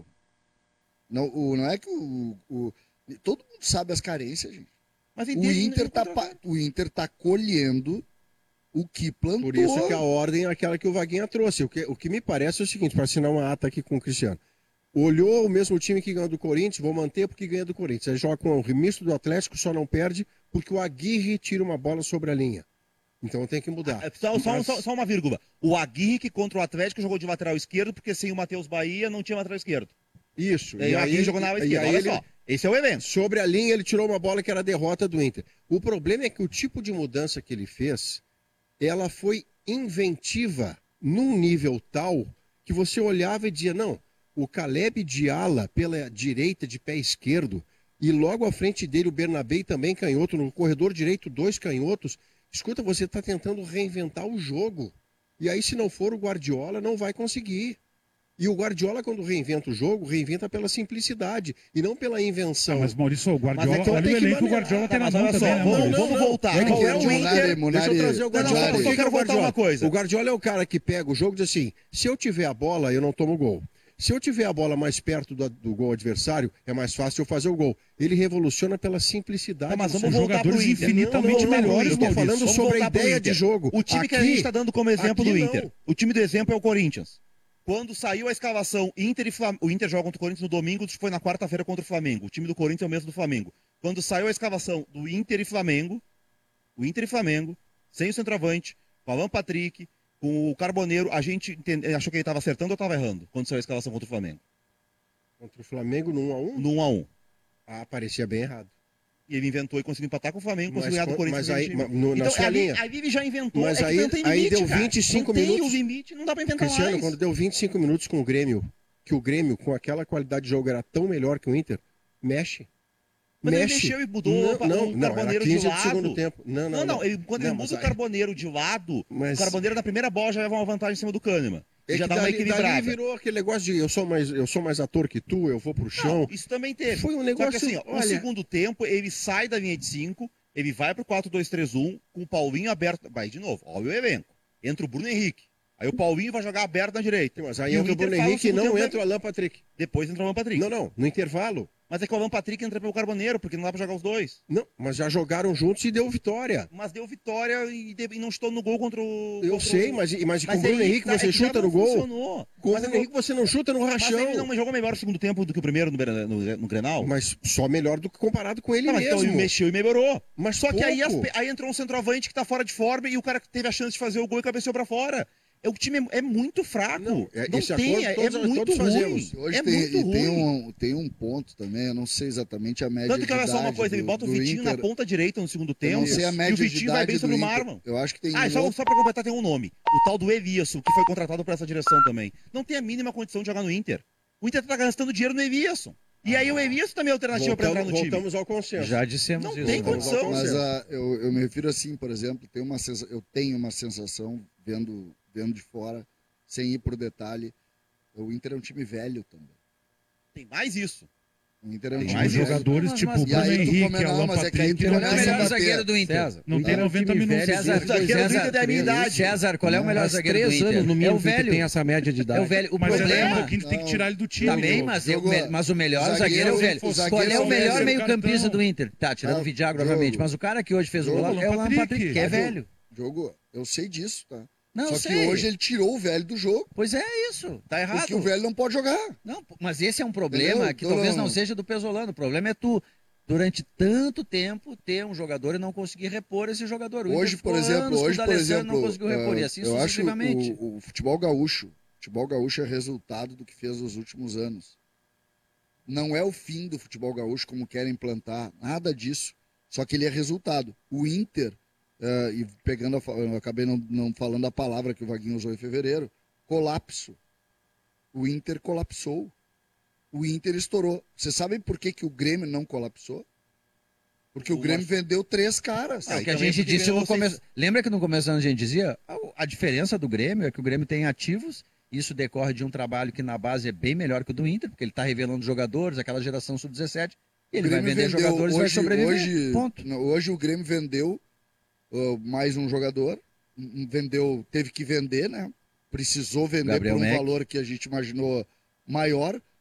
Não é que todo mundo sabe as carências, gente. Mas O entende, Inter, não tá, contratou. o Inter tá colhendo o que plantou. Por isso que a ordem é aquela que o Vaguinha trouxe. O que me parece é o seguinte, para assinar uma ata aqui com o Cristiano. Olhou o mesmo time que ganhou do Corinthians, vou manter porque ganha do Corinthians. Aí joga com o remisto do Atlético, só não perde porque o Aguirre tira uma bola sobre a linha. Então tem que mudar. Só uma vírgula. O Aguirre que contra o Atlético jogou de lateral esquerdo, porque sem o Matheus Bahia não tinha lateral esquerdo. Isso. E o Aguirre jogou na ala esquerda, olha só. Esse é o evento. Sobre a linha, ele tirou uma bola que era a derrota do Inter. O problema é que o tipo de mudança que ele fez, ela foi inventiva num nível tal que você olhava e dizia, não, o Caleb de ala pela direita de pé esquerdo e logo à frente dele o Bernabé também canhoto, no corredor direito 2 canhotos. Escuta, você está tentando reinventar o jogo. E aí se não for o Guardiola, não vai conseguir. E o Guardiola, quando reinventa o jogo, reinventa pela simplicidade e não pela invenção. Mas Maurício, o Guardiola, Mas é que olha o tem que elenco que o manejar. Guardiola tem na Mas mão olha só, também, né, Maurício? vamos voltar. É que Qual é o Inter. Deixa eu trazer o Guardiola. Não, só quero voltar uma coisa. O Guardiola é o cara que pega o jogo e diz assim, se eu tiver a bola, eu não tomo gol. Se eu tiver a bola mais perto do gol adversário, é mais fácil eu fazer o gol. Ele revoluciona pela simplicidade. Tá, mas do vamos seu voltar jogador. pro Inter. infinitamente Vamos voltar pro melhores, Eu estou Inter. falando Vamos sobre a voltar pro ideia Inter. de jogo. O time que a gente está dando como exemplo aqui do não. Inter. O time do exemplo é o Corinthians. Quando saiu a escalação Inter e Flamengo, o Inter joga contra o Corinthians no domingo, isso foi na quarta-feira contra o Flamengo. O time do Corinthians é o mesmo do Flamengo. Quando saiu a escalação do Inter e Flamengo, sem o centroavante, com o Alan Patrick, Com o Carboneiro, a gente achou que ele estava acertando ou estava errando quando saiu a escalação contra o Flamengo? Contra o Flamengo no 1x1? No 1x1. Ah, parecia bem errado. E ele inventou e conseguiu empatar com o Flamengo, Mas conseguiu ganhar do co- Corinthians. mas aí, no time. na Então, sua ali, linha. aí ele já inventou. Mas é que aí- não tem aí limite, deu cara. 25 não tem minutos. o limite, não dá pra inventar Cristiano, mais. quando deu 25 minutos com o Grêmio, que o Grêmio, com aquela qualidade de jogo, era tão melhor que o Inter, mexe. Mas ele mexe. mexeu e mudou não, o era Carboneiro 15 de do lado. segundo tempo. Não. Quando Não, ele mas muda o aí- Carboneiro de lado, Mas- o Carboneiro na primeira bola já leva uma vantagem em cima do Kahneman. É já que dá uma dali equilibrada. virou aquele negócio de eu sou mais ator que tu, eu vou pro chão. Não, isso também teve. Foi um Só negócio, que assim, ó, no olha- segundo tempo, ele sai da linha de 5, ele vai pro 4-2-3-1, com o Paulinho aberto. Vai de novo, olha o elenco. Entra o Bruno Henrique. Aí o Paulinho vai jogar aberto na direita. Mas aí E entra o Inter Bruno faz Henrique e segundo não tempo, entra o Alan Patrick. Depois entra o Alan Patrick. Não, no intervalo. Mas é que o Alan Patrick entra pelo Carboneiro, porque não dá pra jogar os dois. Não, mas já jogaram juntos e deu vitória. Mas deu vitória e não chutou no gol contra o... Eu contra sei, o... mas com o aí Bruno Henrique tá, é você que já chuta não no gol. funcionou. Com o Mas Bruno Henrique você não chuta no Mas rachão. ele não jogou melhor o segundo tempo do que o primeiro no Grenal? Mas só melhor do que comparado com ele Não, mas mesmo. então ele mexeu e melhorou. Mas Só que aí, pouco. aí entrou um centroavante que tá fora de forma e o cara que teve a chance de fazer o gol e cabeceou pra fora. O time é muito fraco. Não esse tem, acordo é muito todos ruim. fazemos. Hoje É tem, muito e ruim. tem um ponto também, eu não sei exatamente a média Tanto que olha de só uma idade coisa, ele do- bota o do Vitinho Inter. na ponta direita no segundo Eu tempo. não sei a E média o de Vitinho vai idade bem do sobre o Inter. Marlon. Eu acho que tem Ah, só pra completar, tem um nome. O tal do Eliasson, que foi contratado por essa direção também. Não tem a mínima condição de jogar no Inter. O Inter tá gastando dinheiro no Eliasson. E aí o Eliasson também é alternativa pra entrar no time. Voltamos ao consenso. Já dissemos Não isso. tem né? condição. Mas eu me refiro assim, por exemplo, eu tenho uma sensação, vendo de fora, sem ir pro detalhe, o Inter é um time velho também. Tem mais isso. O Inter é um Tem time mais velho. jogadores tipo E Bruno aí tu Henrique, come- não, Alan mas é que aí Patrick. tu Não começa tem a Qual é o melhor bater. zagueiro do Inter? César, Não tem 90 minutos. César, O zagueiro do Inter tem a minha idade. César, qual é o melhor Faz zagueiro do 3 Inter? anos no É mínimo o que velho. tem essa média de idade. É o velho. O Mas é um problema... pouquinho tu tem que tirar ele do time. Tá bem, Diogo. mas o melhor o zagueiro é o velho. o zagueiro Qual é o é o melhor velho. meio-campista Cartão. do Inter? Tá, tirando o Vidiagro, Diogo. obviamente. Mas o cara que hoje fez o Diogo, gol é o Alan Patrick. Patrick, que é velho. Diogo, eu sei disso, tá? Não, Só sei. que hoje ele tirou o velho do jogo, Pois é isso. Tá errado. porque o velho não pode jogar. Não, mas esse é um problema Entendeu? que Então, talvez não- não seja do Pesolano. O problema é tu, durante tanto tempo, ter um jogador e não conseguir repor esse jogador. O Inter Hoje, ficou por exemplo, anos com o D'Alessandro, não conseguiu repor. E assim eu acho sucessivamente. o futebol gaúcho é resultado do que fez nos últimos anos. Não é o fim do futebol gaúcho como querem implantar, nada disso. Só que ele é resultado. O Inter, e pegando, eu acabei não falando a palavra que o Vaguinho usou em fevereiro, colapso. O Inter colapsou. O Inter estourou. Você sabe por que o Grêmio não colapsou? Porque o Grêmio vendeu 3 caras. É o que a gente disse no começo. Lembra que no começo do ano a gente dizia? A diferença do Grêmio é que o Grêmio tem ativos. Isso decorre de um trabalho que na base é bem melhor que o do Inter, porque ele está revelando jogadores, aquela geração sub-17. Ele vai vender jogadores e vai sobreviver. Ponto. Hoje o Grêmio vendeu mais um jogador. Teve que vender, né? Precisou vender Gabriel por um Mack. valor que a gente imaginou maior.